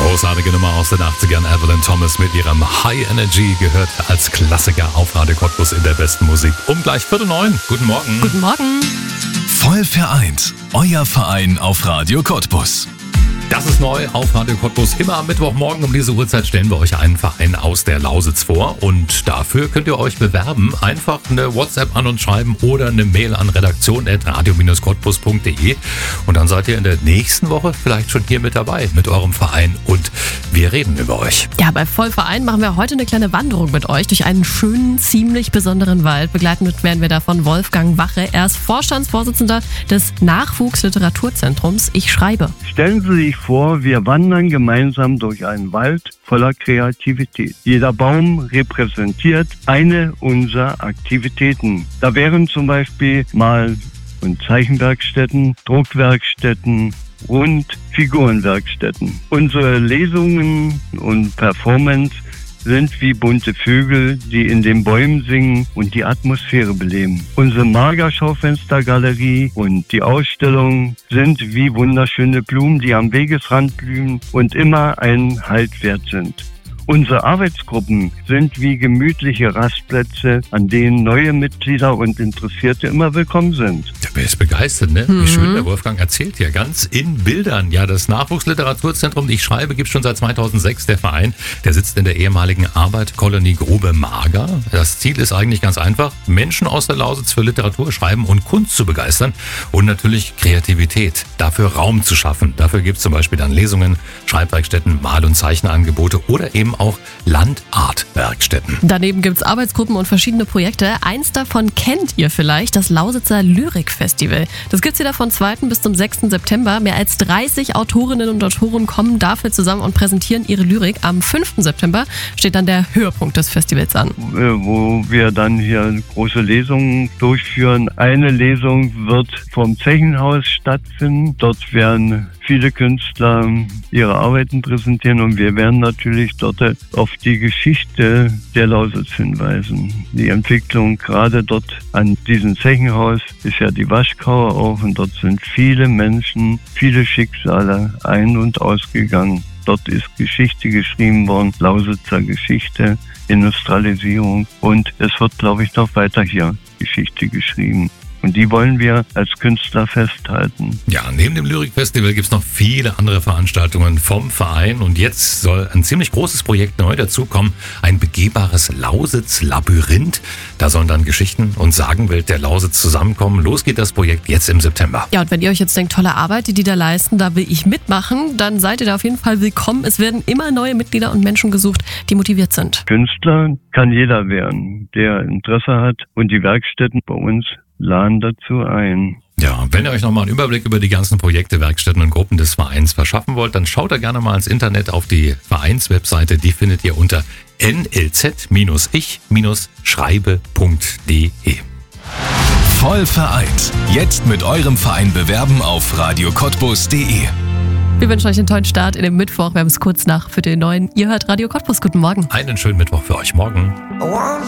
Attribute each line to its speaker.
Speaker 1: Großartige Nummer aus den 80ern. Evelyn Thomas mit ihrem High Energy gehört als Klassiker auf Radio Cottbus in der besten Musik. Um gleich 8:45. Guten Morgen.
Speaker 2: Guten Morgen.
Speaker 3: Voll vereint. Euer Verein auf Radio Cottbus.
Speaker 1: Das ist neu auf Radio Cottbus. Immer am Mittwochmorgen um diese Uhrzeit stellen wir euch einen Verein aus der Lausitz vor. Und dafür könnt ihr euch bewerben. Einfach eine WhatsApp an uns schreiben oder eine Mail an redaktion@radio-cottbus.de. Und dann seid ihr in der nächsten Woche vielleicht schon hier mit dabei mit eurem Verein. Und wir reden über euch.
Speaker 2: Ja, bei Vollverein machen wir heute eine kleine Wanderung mit euch durch einen schönen, ziemlich besonderen Wald. Begleitet werden wir da von Wolfgang Wache. Er ist Vorstandsvorsitzender des Nachwuchsliteraturzentrums Ich schreibe.
Speaker 4: Stellen Sie sich vor, wir wandern gemeinsam durch einen Wald voller Kreativität. Jeder Baum repräsentiert eine unserer Aktivitäten. Da wären zum Beispiel Mal- und Zeichenwerkstätten, Druckwerkstätten und Figurenwerkstätten. Unsere Lesungen und Performance sind wie bunte Vögel, die in den Bäumen singen und die Atmosphäre beleben. Unsere Magerschaufenstergalerie und die Ausstellung sind wie wunderschöne Blumen, die am Wegesrand blühen und immer einen Halt wert sind. Unsere Arbeitsgruppen sind wie gemütliche Rastplätze, an denen neue Mitglieder und Interessierte immer willkommen sind.
Speaker 1: Der ist begeistert, ne? Wie schön der Wolfgang erzählt hier, ganz in Bildern. Ja, das Nachwuchsliteraturzentrum Ich schreibe gibt es schon seit 2006, der Verein. Der sitzt in der ehemaligen Arbeiterkolonie Grube Mager. Das Ziel ist eigentlich ganz einfach, Menschen aus der Lausitz für Literatur, Schreiben und Kunst zu begeistern und natürlich Kreativität, dafür Raum zu schaffen. Dafür gibt es zum Beispiel dann Lesungen, Schreibwerkstätten, Mal- und Zeichenangebote oder eben auch Landartwerkstätten.
Speaker 2: Daneben gibt es Arbeitsgruppen und verschiedene Projekte. Eins davon kennt ihr vielleicht, das Lausitzer Lyrikfestival. Das gibt es wieder von 2. bis zum 6. September. Mehr als 30 Autorinnen und Autoren kommen dafür zusammen und präsentieren ihre Lyrik. Am 5. September steht dann der Höhepunkt des Festivals an.
Speaker 4: Wo wir dann hier große Lesungen durchführen. Eine Lesung wird vom Zechenhaus stattfinden. Dort werden viele Künstler ihre Arbeiten präsentieren und wir werden natürlich dort auf die Geschichte der Lausitz hinweisen. Die Entwicklung gerade dort an diesem Zechenhaus ist ja die Waschkauer auch und dort sind viele Menschen, viele Schicksale ein- und ausgegangen. Dort ist Geschichte geschrieben worden, Lausitzer Geschichte, Industrialisierung und es wird, glaube ich, noch weiter hier Geschichte geschrieben. Und die wollen wir als Künstler festhalten.
Speaker 1: Ja, neben dem Lyrikfestival gibt es noch viele andere Veranstaltungen vom Verein. Und jetzt soll ein ziemlich großes Projekt neu dazukommen. Ein begehbares Lausitz-Labyrinth. Da sollen dann Geschichten und Sagenwelt der Lausitz zusammenkommen. Los geht das Projekt jetzt im September.
Speaker 2: Ja, und wenn ihr euch jetzt denkt, tolle Arbeit, die da leisten, da will ich mitmachen, dann seid ihr da auf jeden Fall willkommen. Es werden immer neue Mitglieder und Menschen gesucht, die motiviert sind.
Speaker 4: Künstler kann jeder werden, der Interesse hat. Und die Werkstätten bei uns laden dazu ein.
Speaker 1: Ja, wenn ihr euch nochmal einen Überblick über die ganzen Projekte, Werkstätten und Gruppen des Vereins verschaffen wollt, dann schaut da gerne mal ins Internet auf die Vereinswebseite. Die findet ihr unter nlz-ich-schreibe.de.
Speaker 3: Voll vereint. Jetzt mit eurem Verein bewerben auf radiocottbus.de.
Speaker 2: Wir wünschen euch einen tollen Start in den Mittwoch. Wir haben es kurz nach 8:45. Ihr hört Radio Cottbus. Guten Morgen.
Speaker 1: Einen schönen Mittwoch für euch morgen.